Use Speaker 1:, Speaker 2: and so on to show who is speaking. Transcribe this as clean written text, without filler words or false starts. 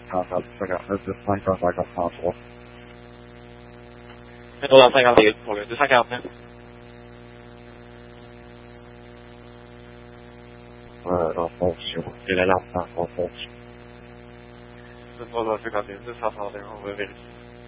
Speaker 1: 看下这个三个插座。
Speaker 2: 咩到啦？三角我嘅，三角咩？
Speaker 1: 然后就给了两三个后期。
Speaker 2: 是多少这个连是插槽的，然后我也